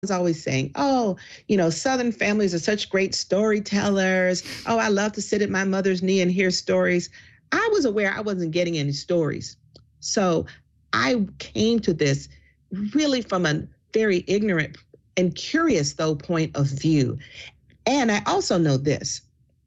always saying, oh, Southern families are such great storytellers. Oh, I love to sit at my mother's knee and hear stories. I was aware I wasn't getting any stories. So I came to this really from a very ignorant and curious, though, point of view. And I also know this.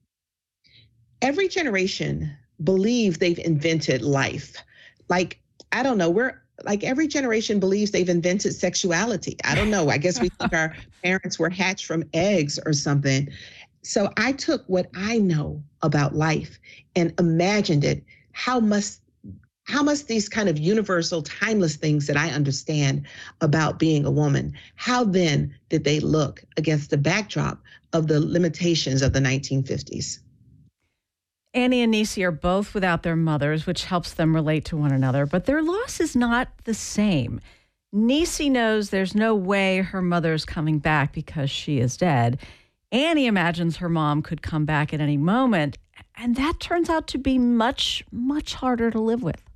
Every generation believes they've invented life. Like, I don't know, every generation believes they've invented sexuality. I don't know. I guess we think our parents were hatched from eggs or something. So I took what I know about life and imagined it. How must these kind of universal, timeless things that I understand about being a woman, how then did they look against the backdrop of the limitations of the 1950s? Annie and Niecy are both without their mothers, which helps them relate to one another, but their loss is not the same. Niecy knows there's no way her mother's coming back because she is dead. Annie imagines her mom could come back at any moment, and that turns out to be much, much harder to live with.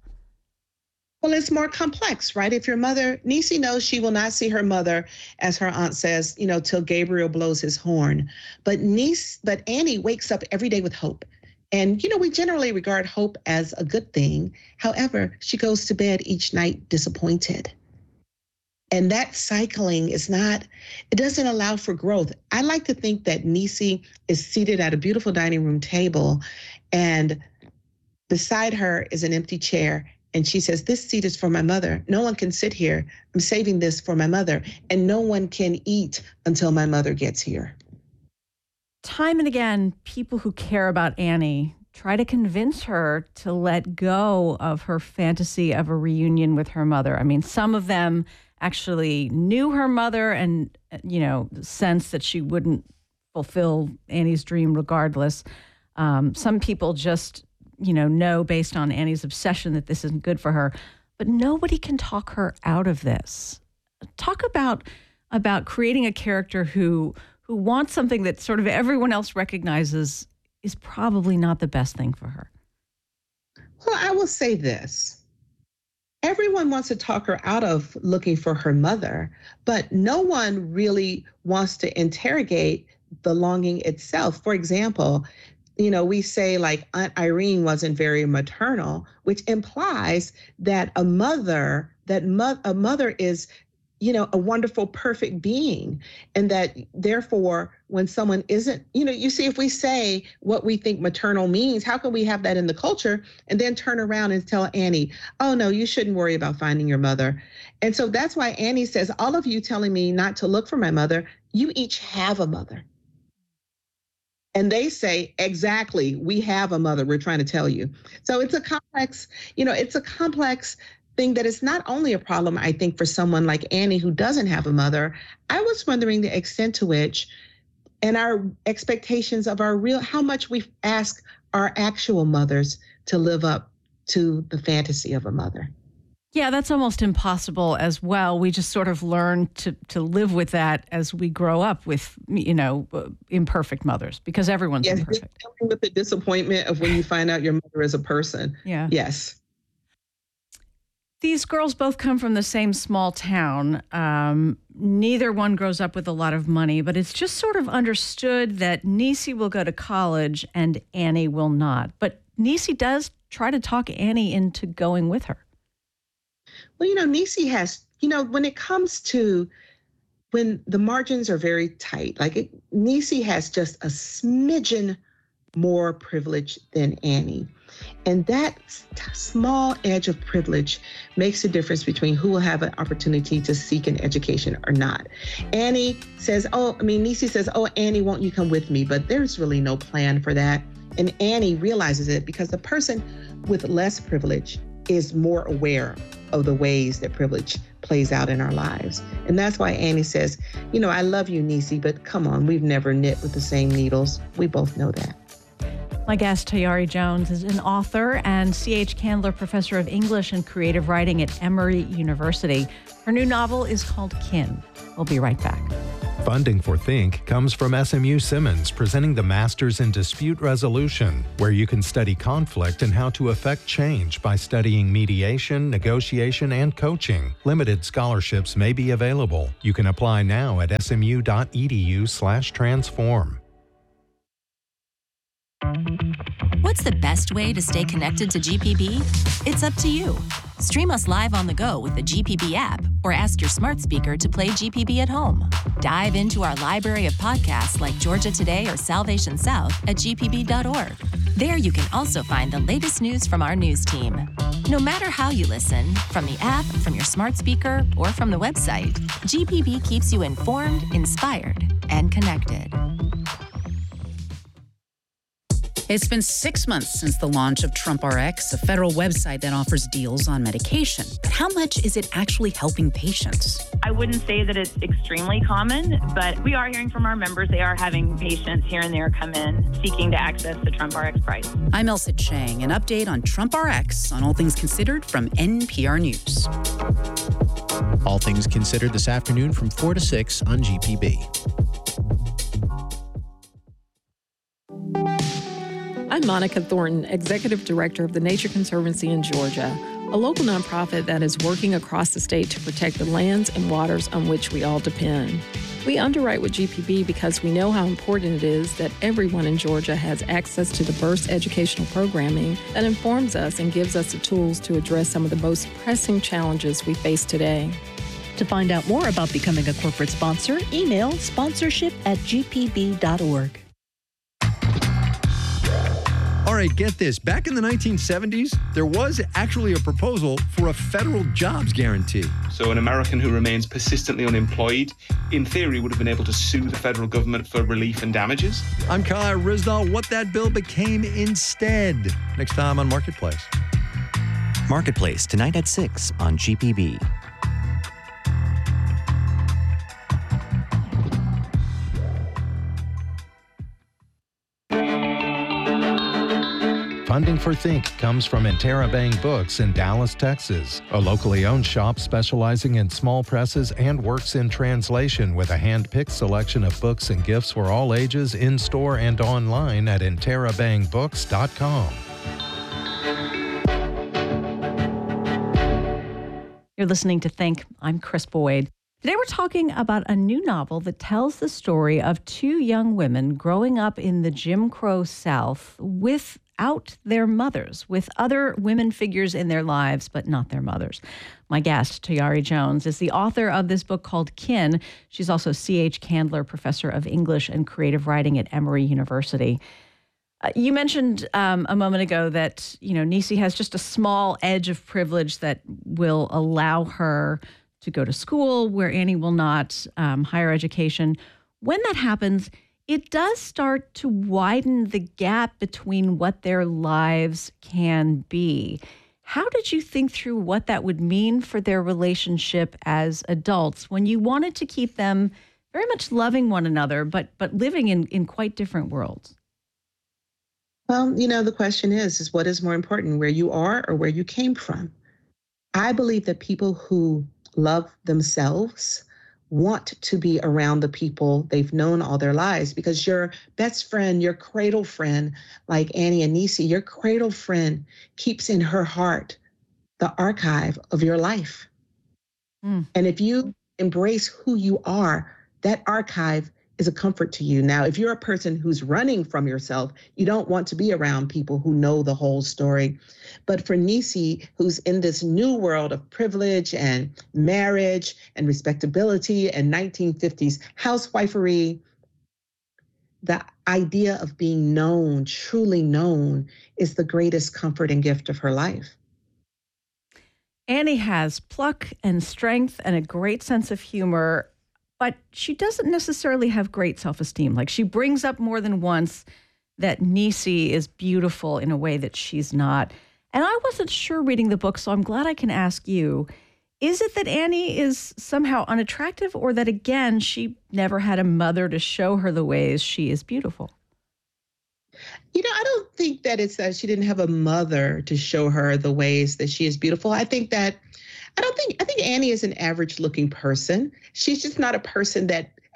Well, it's more complex, right? If your mother, Niecy knows she will not see her mother, as her aunt says, till Gabriel blows his horn. But Annie wakes up every day with hope. And, we generally regard hope as a good thing. However, she goes to bed each night disappointed. And that cycling it doesn't allow for growth. I like to think that Niecy is seated at a beautiful dining room table, and beside her is an empty chair. And she says, this seat is for my mother. No one can sit here. I'm saving this for my mother. And no one can eat until my mother gets here. Time and again, people who care about Annie try to convince her to let go of her fantasy of a reunion with her mother. I mean, some of them actually knew her mother and, sensed that she wouldn't fulfill Annie's dream regardless. Some people just, know based on Annie's obsession that this isn't good for her. But nobody can talk her out of this. Talk about creating a character who wants something that sort of everyone else recognizes is probably not the best thing for her. Well, I will say this. Everyone wants to talk her out of looking for her mother, but no one really wants to interrogate the longing itself. For example, we say like Aunt Irene wasn't very maternal, which implies that a mother is a wonderful, perfect being. And that therefore, when someone isn't, you see, if we say what we think maternal means, how can we have that in the culture and then turn around and tell Annie, oh no, you shouldn't worry about finding your mother. And so that's why Annie says, all of you telling me not to look for my mother, you each have a mother. And they say, exactly, we have a mother, we're trying to tell you. So it's a complex thing that is not only a problem, I think, for someone like Annie who doesn't have a mother. I was wondering the extent to which, and our expectations of how much we ask our actual mothers to live up to the fantasy of a mother. Yeah, that's almost impossible as well. We just sort of learn to live with that as we grow up with, imperfect mothers, because everyone's imperfect. Dealing with the disappointment of when you find out your mother is a person. Yeah. Yes. These girls both come from the same small town. Neither one grows up with a lot of money, but it's just sort of understood that Niecy will go to college and Annie will not. But Niecy does try to talk Annie into going with her. Well, Niecy has, when it comes to when the margins are very tight, Niecy has just a smidgen more privilege than Annie. And that small edge of privilege makes a difference between who will have an opportunity to seek an education or not. Niecy says, oh, Annie, won't you come with me? But there's really no plan for that. And Annie realizes it because the person with less privilege is more aware of the ways that privilege plays out in our lives. And that's why Annie says, I love you, Niecy, but come on, we've never knit with the same needles. We both know that. My guest, Tayari Jones, is an author and C.H. Candler Professor of English and Creative Writing at Emory University. Her new novel is called Kin. We'll be right back. Funding for Think comes from SMU Simmons, presenting the Masters in Dispute Resolution, where you can study conflict and how to affect change by studying mediation, negotiation, and coaching. Limited scholarships may be available. You can apply now at smu.edu/transform. What's the best way to stay connected to GPB? It's up to you. Stream us live on the go with the GPB app or ask your smart speaker to play GPB at home. Dive into our library of podcasts like Georgia Today or Salvation South at gpb.org. There you can also find the latest news from our news team. No matter how you listen, from the app, from your smart speaker, or from the website, GPB keeps you informed, inspired, and connected. It's been 6 months since the launch of TrumpRx, a federal website that offers deals on medication. But how much is it actually helping patients? I wouldn't say that it's extremely common, but we are hearing from our members. They are having patients here and there come in seeking to access the TrumpRx price. I'm Elsa Chang. An update on TrumpRx on All Things Considered from NPR News. All Things Considered this afternoon from 4 to 6 on GPB. I'm Monica Thornton, Executive Director of the Nature Conservancy in Georgia, a local nonprofit that is working across the state to protect the lands and waters on which we all depend. We underwrite with GPB because we know how important it is that everyone in Georgia has access to diverse educational programming that informs us and gives us the tools to address some of the most pressing challenges we face today. To find out more about becoming a corporate sponsor, email sponsorship@gpb.org. All right, get this. Back in the 1970s, there was actually a proposal for a federal jobs guarantee. So an American who remains persistently unemployed, in theory, would have been able to sue the federal government for relief and damages. I'm Kyle Rizdal. What that bill became instead. Next time on Marketplace. Marketplace, tonight at 6 on GPB. Funding for Think comes from Interabang Books in Dallas, Texas, a locally owned shop specializing in small presses and works in translation with a hand-picked selection of books and gifts for all ages in-store and online at interabangbooks.com. You're listening to Think. I'm Chris Boyd. Today we're talking about a new novel that tells the story of two young women growing up in the Jim Crow South without their mothers, with other women figures in their lives, but not their mothers. My guest, Tayari Jones, is the author of this book called Kin. She's also C.H. Candler Professor of English and Creative Writing at Emory University. You mentioned a moment ago that, Niecy has just a small edge of privilege that will allow her to go to school where Annie will not, higher education. When that happens, it does start to widen the gap between what their lives can be. How did you think through what that would mean for their relationship as adults when you wanted to keep them very much loving one another, but living in quite different worlds? Well, the question is what is more important, where you are or where you came from? I believe that people who love themselves want to be around the people they've known all their lives, because your best friend, your cradle friend, like Annie and Niecy, your cradle friend keeps in her heart the archive of your life. And if you embrace who you are, that archive is a comfort to you. Now, if you're a person who's running from yourself, you don't want to be around people who know the whole story. But for Niecy, who's in this new world of privilege and marriage and respectability and 1950s housewifery, the idea of being known, truly known, is the greatest comfort and gift of her life. Annie has pluck and strength and a great sense of humor, but she doesn't necessarily have great self-esteem. Like, she brings up more than once that Niecy is beautiful in a way that she's not. And I wasn't sure reading the book, so I'm glad I can ask you. Is it that Annie is somehow unattractive, or that, again, she never had a mother to show her the ways she is beautiful? I don't think that it's that she didn't have a mother to show her the ways that she is beautiful. I think Annie is an average looking person. She's just not a person that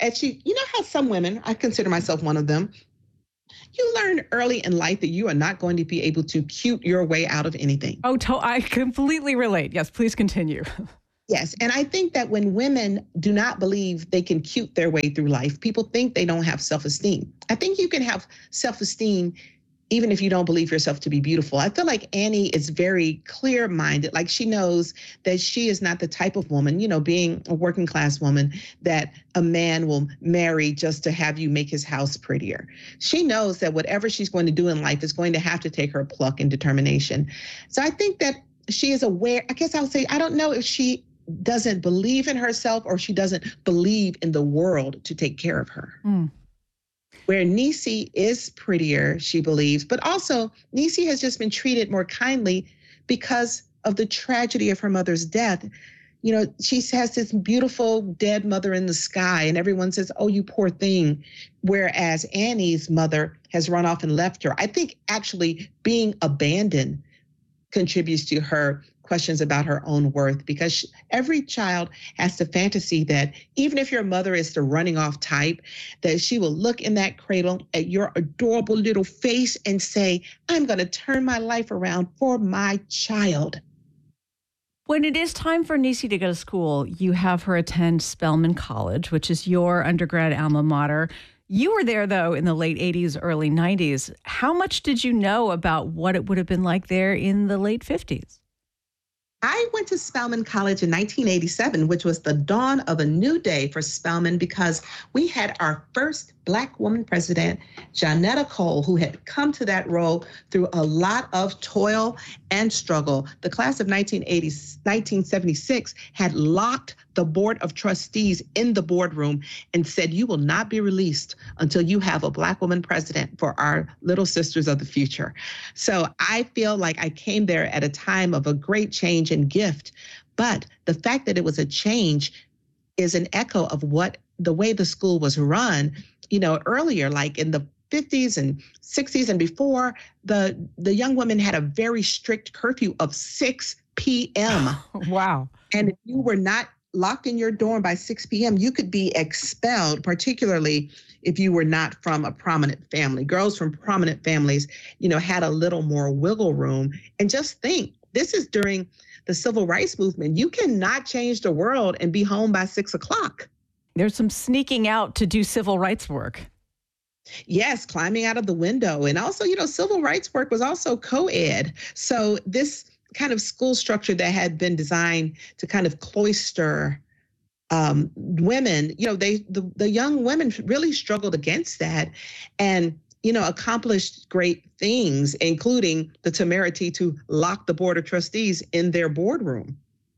as you know how some women, I consider myself one of them, you learn early in life that you are not going to be able to cute your way out of anything. Oh, I completely relate. Yes, please continue. Yes. And I think that when women do not believe they can cute their way through life, people think they don't have self-esteem. I think you can have self-esteem even if you don't believe yourself to be beautiful. I feel like Annie is very clear-minded. Like she knows that she is not the type of woman, you know, being a working class woman, that a man will marry just to have you make his house prettier. She knows that whatever she's going to do in life is going to have to take her pluck and determination. So I think that she is aware. I guess I would say, I don't know if she doesn't believe in herself or she doesn't believe in the world to take care of her. Where Niecy is prettier, she believes, but also Niecy has just been treated more kindly because of the tragedy of her mother's death. You know, she has this beautiful dead mother in the sky and everyone says, oh, you poor thing. Whereas Annie's mother has run off and left her. I think actually being abandoned contributes to her questions about her own worth, because every child has the fantasy that even if your mother is the running off type, that she will look in that cradle at your adorable little face and say, I'm going to turn my life around for my child. When it is time for Niecy to go to school, you have her attend Spelman College, which is your undergrad alma mater. You were there, though, in the late 80s, early 90s. How much did you know about what it would have been like there in the late 50s? I went to Spelman College in 1987, which was the dawn of a new day for Spelman, because we had our first Black woman president, Johnetta Cole, who had come to that role through a lot of toil and struggle. The class of 1976 had locked the Board of Trustees in the boardroom and said, you will not be released until you have a Black woman president for our little sisters of the future. So I feel like I came there at a time of a great change and gift. But the fact that it was a change is an echo of what the way the school was run, you know, earlier, like in the 50s and 60s and before, the young women had a very strict curfew of 6 p.m. Wow. And if you were not locked in your dorm by 6 p.m., you could be expelled, particularly if you were not from a prominent family. Girls from prominent families, you know, had a little more wiggle room. And just think, this is during the civil rights movement. You cannot change the world and be home by 6 o'clock. There's some sneaking out to do civil rights work. Yes, climbing out of the window. And also, you know, civil rights work was also co-ed. So this kind of school structure that had been designed to kind of cloister women, you know, the young women really struggled against that and, you know, accomplished great things, including the temerity to lock the Board of Trustees in their boardroom.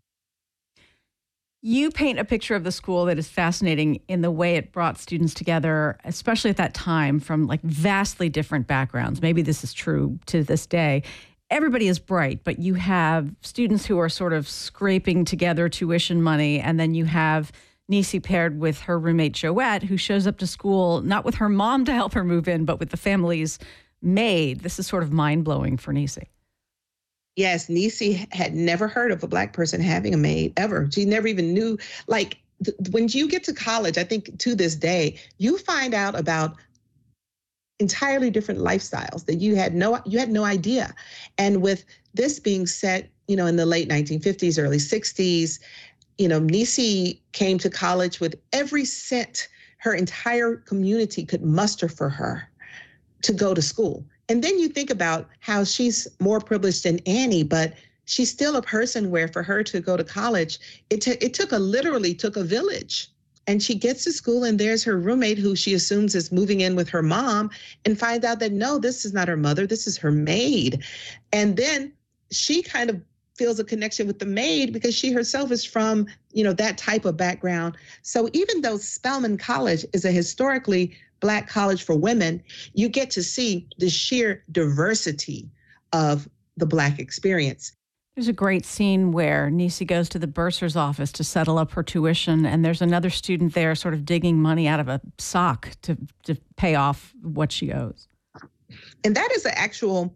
You paint a picture of the school that is fascinating in the way it brought students together, especially at that time, from like vastly different backgrounds. Maybe this is true to this day. Everybody is bright, but you have students who are sort of scraping together tuition money, and then you have Niecy paired with her roommate Joette, who shows up to school not with her mom to help her move in, but with the family's maid. This is sort of mind-blowing for Niecy. Yes, Niecy had never heard of a Black person having a maid ever. She never even knew, like, when you get to college, I think to this day, you find out about entirely different lifestyles that you had no idea. And with this being set, you know, in the late 1950s, early 60s, you know, Niecy came to college with every cent her entire community could muster for her to go to school. And then you think about how she's more privileged than Annie, but she's still a person where for her to go to college, it literally took a village. And she gets to school and there's her roommate who she assumes is moving in with her mom and finds out that, no, this is not her mother, this is her maid. And then she kind of feels a connection with the maid because she herself is from, you know, that type of background. So even though Spelman College is a historically Black college for women, you get to see the sheer diversity of the Black experience. There's a great scene where Niecy goes to the bursar's office to settle up her tuition, and there's another student there sort of digging money out of a sock to pay off what she owes. And that is an actual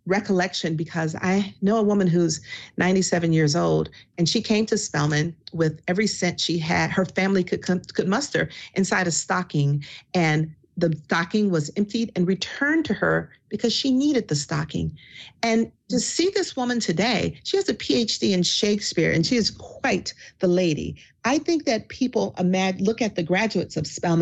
recollection because I know a woman who's 97 years old, and she came to Spelman with every cent she had, her family could muster inside a stocking, and the stocking was emptied and returned to her because she needed the stocking. And to see this woman today, she has a PhD in Shakespeare, and she is quite the lady. I think that people look at the graduates of Spelman